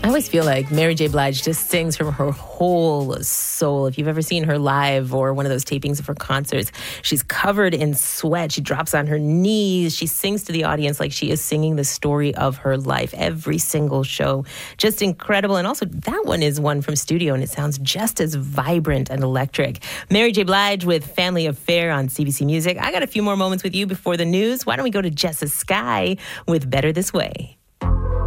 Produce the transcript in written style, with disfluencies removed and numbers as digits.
I always feel like Mary J. Blige just sings from her whole soul. If you've ever seen her live or one of those tapings of her concerts, she's covered in sweat. She drops on her knees. She sings to the audience like she is singing the story of her life. Every single show. Just incredible. And also, that one is one from studio, and it sounds just as vibrant and electric. Mary J. Blige with Family Affair on CBC Music. I got a few more moments with you before the news. Why don't we go to Jessa Sky with Better This Way?